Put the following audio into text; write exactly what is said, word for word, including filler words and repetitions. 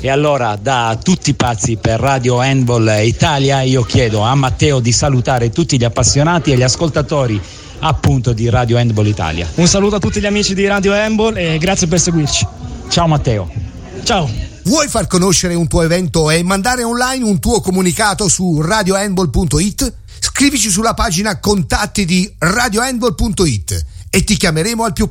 E allora, da tutti pazzi per Radio Handball Italia, io chiedo a Matteo di salutare tutti gli appassionati e gli ascoltatori appunto di Radio Handball Italia. Un saluto a tutti gli amici di Radio Handball e grazie per seguirci. Ciao Matteo. Ciao. Vuoi far conoscere un tuo evento e mandare online un tuo comunicato su radio handball punto it? Scrivici sulla pagina contatti di radio handball punto it e ti chiameremo al più